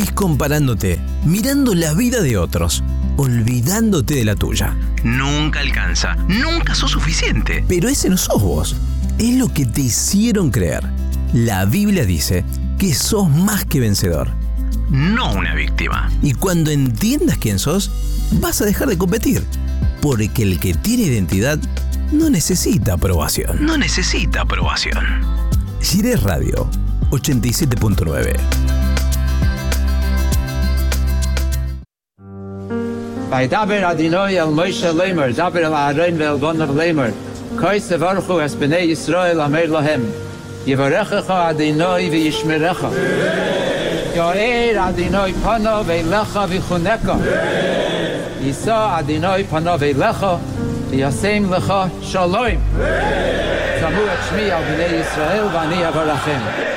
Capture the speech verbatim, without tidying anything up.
Vivís comparándote, mirando la vida de otros, olvidándote de la tuya. Nunca alcanza, nunca sos suficiente. Pero ese no sos vos, es lo que te hicieron creer. La Biblia dice que sos más que vencedor, no una víctima. Y cuando entiendas quién sos, vas a dejar de competir. Porque el que tiene identidad no necesita aprobación. No necesita aprobación. Jiré Radio ochenta y siete punto nueve. Vaydaber Adonai el Moshe Lamer, daber el Aaron ve'el Bonav Lamer, Koi sevarchu es bnei Yisrael amer lahem, Yevarechecha Adonai v'yishmerecha, Yo'er Adonai panav eilecha v'chuneka, Yisa Adonai panav eilecha, v'yasem lecha shalom. Samu et shmi al bnei Yisrael v'ani avarachem.